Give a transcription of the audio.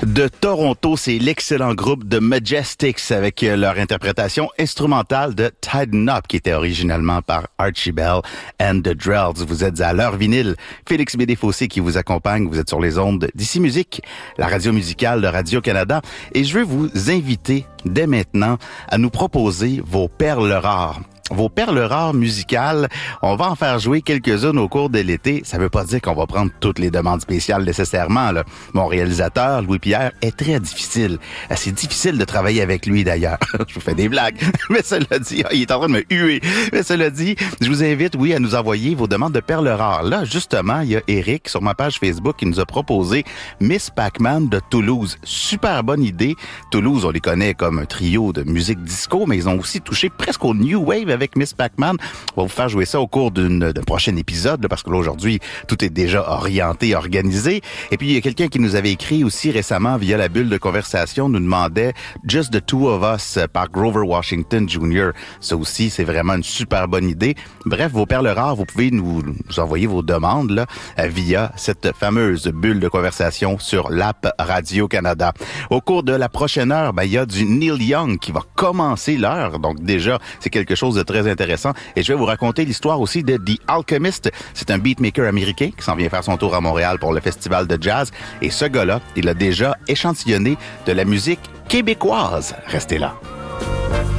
De Toronto, c'est l'excellent groupe The Majestics avec leur interprétation instrumentale de Tighten Up qui était originalement par Archie Bell and the Drells. Vous êtes à l'heure vinyle. Félix Bédéfossé qui vous accompagne. Vous êtes sur les ondes d'Ici Musique, la radio musicale de Radio-Canada. Et je veux vous inviter dès maintenant à nous proposer vos perles rares. Vos perles rares musicales, on va en faire jouer quelques-unes au cours de l'été. Ça veut pas dire qu'on va prendre toutes les demandes spéciales nécessairement, là. Mon réalisateur, Louis-Pierre, est très difficile. C'est difficile de travailler avec lui, d'ailleurs. Je vous fais des blagues. Mais cela dit, il est en train de me huer. Mais cela dit, je vous invite, oui, à nous envoyer vos demandes de perles rares. Là, justement, il y a Eric sur ma page Facebook qui nous a proposé Miss Pac-Man de Toulouse. Super bonne idée. Toulouse, on les connaît comme un trio de musique disco, mais ils ont aussi touché presque au New Wave avec Miss Pac-Man. On va vous faire jouer ça au cours d'un prochain épisode, là, parce que là, aujourd'hui, tout est déjà orienté, organisé. Et puis, il y a quelqu'un qui nous avait écrit aussi récemment via la bulle de conversation, nous demandait Just the Two of Us par Grover Washington Jr. Ça aussi, c'est vraiment une super bonne idée. Bref, vos perles rares, vous pouvez nous envoyer vos demandes là via cette fameuse bulle de conversation sur l'app Radio-Canada. Au cours de la prochaine heure, il y a du Neil Young qui va commencer l'heure. Donc déjà, c'est quelque chose de très intéressant. Et je vais vous raconter l'histoire aussi de The Alchemist. C'est un beatmaker américain qui s'en vient faire son tour à Montréal pour le festival de jazz. Et ce gars-là, il a déjà échantillonné de la musique québécoise. Restez là.